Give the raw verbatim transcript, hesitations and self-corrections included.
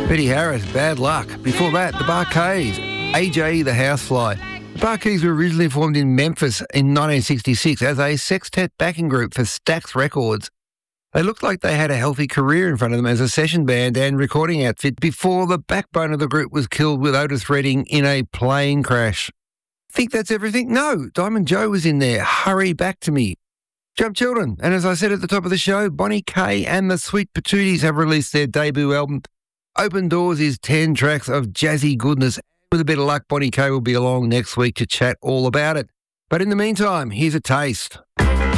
Betty Harris, Bad Luck. Before that, the Bar-Kays, A J the Housefly. The Bar-Kays were originally formed in Memphis in nineteen sixty-six as a sextet backing group for Stax Records. They looked like they had a healthy career in front of them as a session band and recording outfit before the backbone of the group was killed with Otis Redding in a plane crash. Think that's everything? No, Diamond Joe was in there. Hurry Back to Me. Jump Children, and as I said at the top of the show, Bonnie Kay and the Sweet Patooties have released their debut album. Open Doors is ten tracks of jazzy goodness. With a bit of luck, Bonnie Kay will be along next week to chat all about it. But in the meantime, here's a taste.